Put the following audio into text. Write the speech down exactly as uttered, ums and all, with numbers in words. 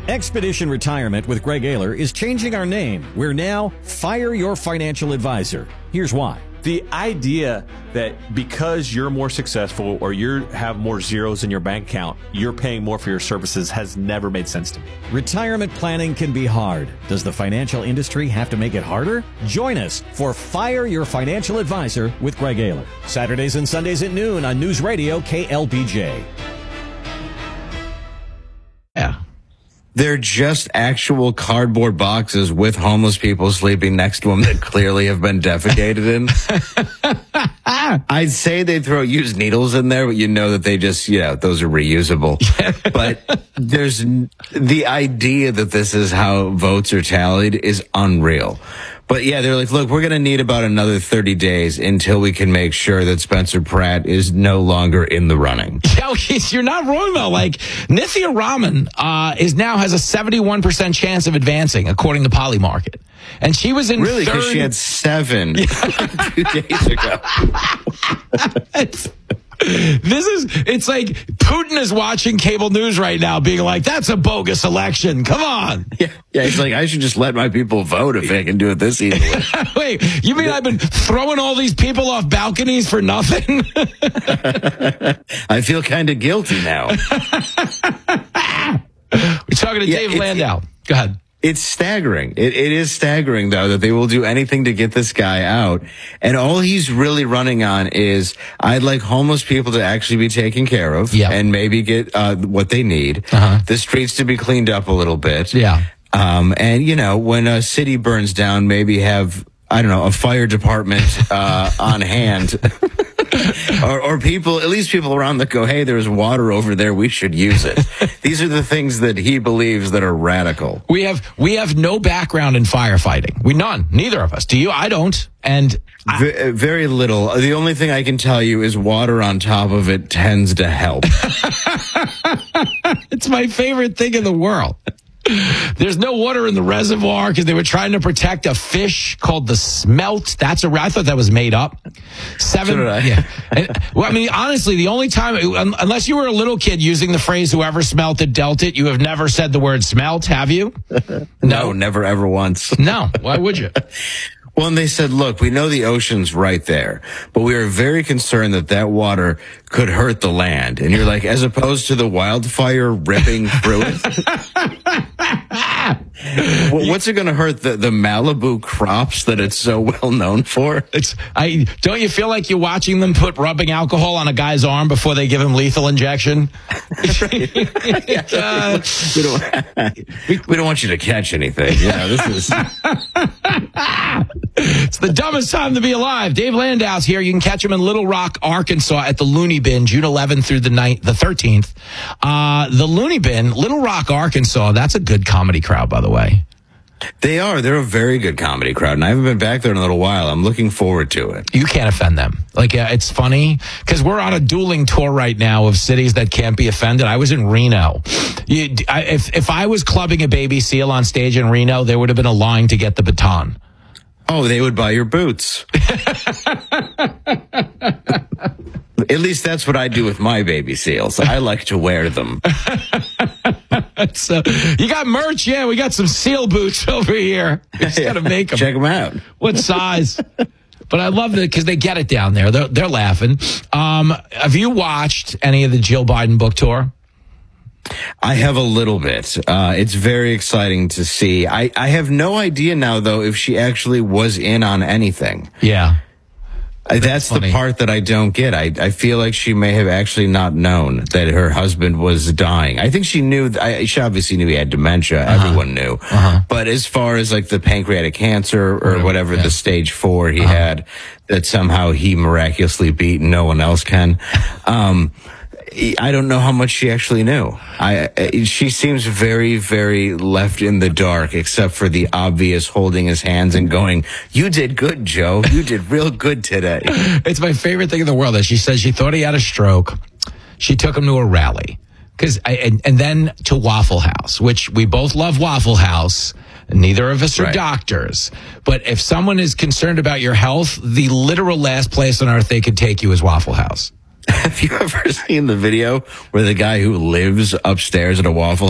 Expedition Retirement with Greg Ayler is changing our name. We're now Fire Your Financial Advisor. Here's why. The idea that because you're more successful or you have more zeros in your bank account, you're paying more for your services has never made sense to me. Retirement planning can be hard. Does the financial industry have to make it harder? Join us for Fire Your Financial Advisor with Greg Ayler. Saturdays and Sundays at noon on News Radio K L B J. Yeah. They're just actual cardboard boxes with homeless people sleeping next to them that clearly have been defecated in. I'd say they throw used needles in there, but you know that they just, you know, those are reusable. But there's the idea that this is how votes are tallied is unreal. But yeah, they're like, look, we're going to need about another thirty days until we can make sure that Spencer Pratt is no longer in the running. Yeah, you're not wrong, though. Like, Nithya Raman uh, is now has a seventy-one percent chance of advancing, according to Polymarket. And she was in really, third. Because she had seven two days ago. It's, this is, it's like Putin is watching cable news right now being like, that's a bogus election. Come on. Yeah, yeah. He's like, I should just let my people vote if they can do it this easily. Wait, you mean I've been throwing all these people off balconies for nothing? I feel kind of guilty now. We're talking to yeah, Dave Landau. Go ahead. It's staggering. It, it is staggering, though, that they will do anything to get this guy out. And all he's really running on is, I'd like homeless people to actually be taken care of yeah. and maybe get uh, what they need. Uh-huh. The streets to be cleaned up a little bit. Yeah. Um, and, you know, when a city burns down, maybe have, I don't know, a fire department uh, on hand. or, or people, at least people around that go, hey, there's water over there, we should use it. These are the things that he believes that are radical. We have we have no background in firefighting. We none. Neither of us. Do you? I don't. And I, v- very little. The only thing I can tell you is water on top of it tends to help. It's my favorite thing in the world. There's no water in the reservoir because they were trying to protect a fish called the smelt. That's a. I thought that was made up. Seven. So did I. Yeah. And, well, I mean, honestly, the only time, unless you were a little kid using the phrase "whoever smelt it dealt it," you have never said the word "smelt," have you? No, no never, ever once. No. Why would you? Well, and they said, look, we know the ocean's right there, but we are very concerned that that water could hurt the land. And you're like, as opposed to the wildfire ripping through it? Well, what's it going to hurt? The, the Malibu crops that it's so well known for? It's I don't you feel like you're watching them put rubbing alcohol on a guy's arm before they give him lethal injection? uh, we, don't, we, we don't want you to catch anything. Yeah, this is... It's the dumbest time to be alive. Dave Landau's here. You can catch him in Little Rock, Arkansas at the Looney Bin, June eleventh through the ninth, the thirteenth. Uh, the Looney Bin, Little Rock, Arkansas. That's a good comedy crowd, by the way. They are. They're a very good comedy crowd, and I haven't been back there in a little while. I'm looking forward to it. You can't offend them. Like, uh, it's funny because we're on a dueling tour right now of cities that can't be offended. I was in Reno. You, I, if if I was clubbing a baby seal on stage in Reno, there would have been a line to get the baton. Oh, they would buy your boots. At least that's what I do with my baby seals. I like to wear them. So, you got merch? Yeah, we got some seal boots over here. We just got to make them. Check them out. What size? But I love it because they get it down there. They're, they're laughing. Um, have you watched any of the Jill Biden book tour? I have a little bit. Uh, it's very exciting to see. I, I have no idea now, though, if she actually was in on anything. Yeah. That's, That's the part that I don't get. I, I feel like she may have actually not known that her husband was dying. I think she knew, I, she obviously knew he had dementia. Uh-huh. Everyone knew. Uh-huh. But as far as like the pancreatic cancer or whatever, whatever yeah. the stage four he uh-huh. had, that somehow he miraculously beat and no one else can. Um, I don't know how much she actually knew. I, she seems very, very left in the dark, except for the obvious holding his hands and going, "You did good, Joe. You did real good today." It's my favorite thing in the world that she says she thought he had a stroke. She took him to a rally. Cause I, and, and then to Waffle House, which we both love Waffle House. Neither of us are right. doctors. But if someone is concerned about your health, the literal last place on earth they could take you is Waffle House. Have you ever seen the video where the guy who lives upstairs at a Waffle